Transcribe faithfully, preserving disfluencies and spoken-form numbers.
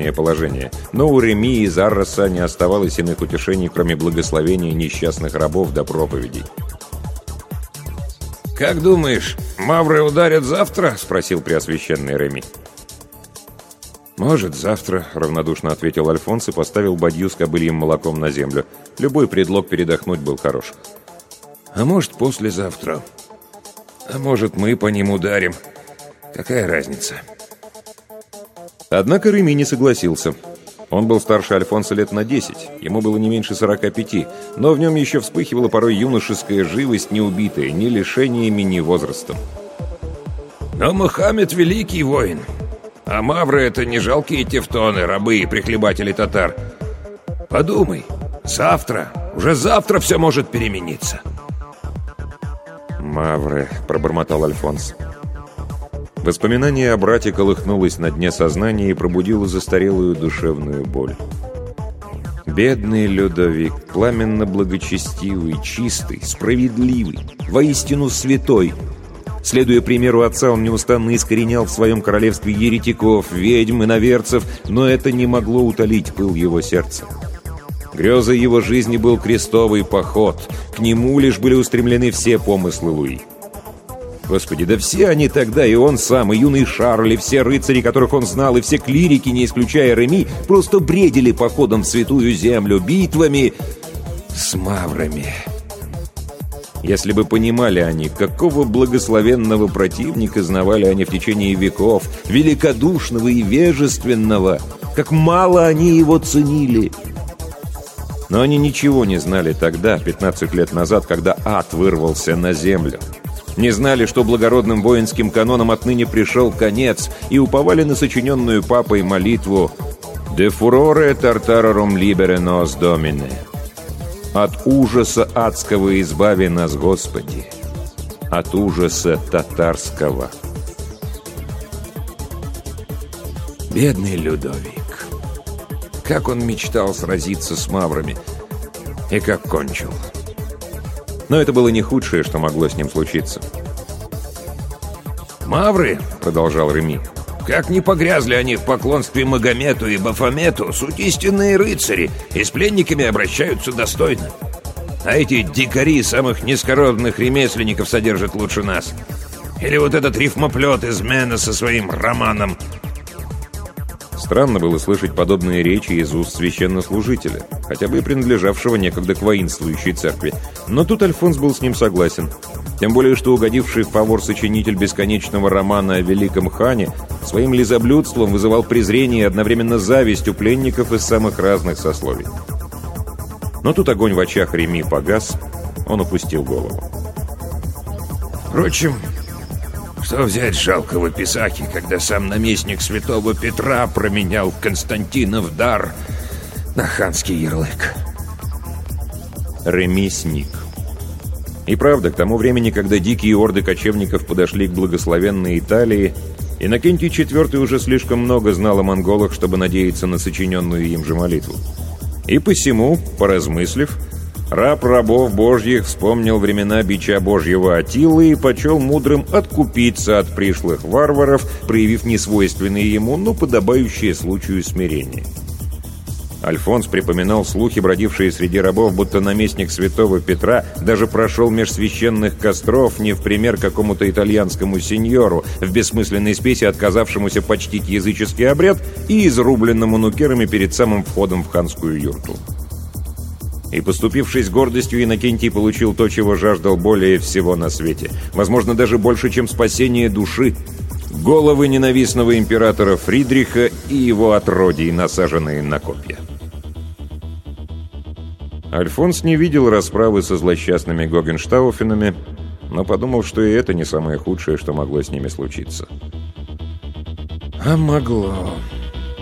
прежнее положение, но у Реми и Зарроса не оставалось иных утешений, кроме благословения несчастных рабов до проповедей. «Как думаешь, мавры ударят завтра?» — спросил преосвященный Реми. «Может, завтра», — равнодушно ответил Альфонс и поставил бадью с кобыльим молоком на землю. Любой предлог передохнуть был хорош. «А может, послезавтра. А может, мы по ним ударим. Какая разница?» Однако Реми не согласился. Он был старше Альфонса лет на десять, ему было не меньше сорока пяти, но в нем еще вспыхивала порой юношеская живость, не убитая ни лишениями, ни возрастом. «Но Мухаммед — великий воин, а мавры — это не жалкие тевтоны, рабы и прихлебатели татар. Подумай, завтра, уже завтра все может перемениться». «Мавры», — пробормотал Альфонс. Воспоминание о брате колыхнулось на дне сознания и пробудило застарелую душевную боль. Бедный Людовик, пламенно благочестивый, чистый, справедливый, воистину святой. Следуя примеру отца, он неустанно искоренял в своем королевстве еретиков, ведьм, иноверцев, но это не могло утолить пыл его сердца. Грезой его жизни был крестовый поход, к нему лишь были устремлены все помыслы Луи. Господи, да все они тогда, и он сам, и юный Шарль, и все рыцари, которых он знал, и все клирики, не исключая Реми, просто бредили походом в святую землю, битвами с маврами. Если бы понимали они, какого благословенного противника знавали они в течение веков, великодушного и вежественного, как мало они его ценили. Но они ничего не знали тогда, пятнадцать лет назад, когда ад вырвался на землю. Не знали, что благородным воинским канонам отныне пришел конец, и уповали на сочиненную папой молитву «De furore tartarorum libere nos Domine» «От ужаса адского избави нас, Господи, от ужаса татарского». Бедный Людовик! Как он мечтал сразиться с маврами, и как кончил! Но это было не худшее, что могло с ним случиться. «Мавры, — продолжал Реми, — как не погрязли они в поклонстве Магомету и Бафомету, суть истинные рыцари, и с пленниками обращаются достойно. А эти дикари самых низкородных ремесленников содержат лучше нас. Или вот этот рифмоплет из Мена со своим романом». Странно было слышать подобные речи из уст священнослужителя, хотя бы и принадлежавшего некогда к воинствующей церкви. Но тут Альфонс был с ним согласен. Тем более, что угодивший в фавор сочинитель бесконечного романа о великом хане своим лизоблюдством вызывал презрение и одновременно зависть у пленников из самых разных сословий. Но тут огонь в очах Реми погас, он опустил голову. «Впрочем, что взять жалкого писаки, когда сам наместник святого Петра променял Константинов дар на ханский ярлык?» Реми сник. И правда, к тому времени, когда дикие орды кочевников подошли к благословенной Италии, Иннокентий четвёртый уже слишком много знал о монголах, чтобы надеяться на сочиненную им же молитву. И посему, поразмыслив, раб рабов божьих вспомнил времена бича божьего Аттилы и почел мудрым откупиться от пришлых варваров, проявив несвойственные ему, но подобающее случаю смирение. Альфонс припоминал слухи, бродившие среди рабов, будто наместник святого Петра даже прошел меж священных костров не в пример какому-то итальянскому сеньору, в бессмысленной спеси отказавшемуся почтить языческий обряд и изрубленному нукерами перед самым входом в ханскую юрту. И, поступившись гордостью, Иннокентий получил то, чего жаждал более всего на свете. Возможно, даже больше, чем спасение души. Головы ненавистного императора Фридриха и его отродий, насаженные на копья. Альфонс не видел расправы со злосчастными Гогенштауфенами, но подумал, что и это не самое худшее, что могло с ними случиться. А могло...